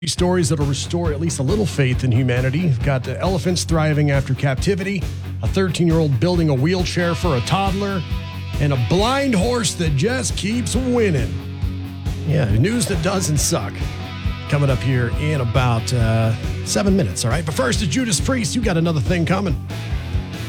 Stories that'll restore at least a little faith in humanity. We've got elephants thriving after captivity, a 13-year-old building a wheelchair for a toddler, and a blind horse that just keeps winning. Yeah, news that doesn't suck. Coming up here in about 7 minutes, all right? But first, it's Judas Priest. You got another thing coming.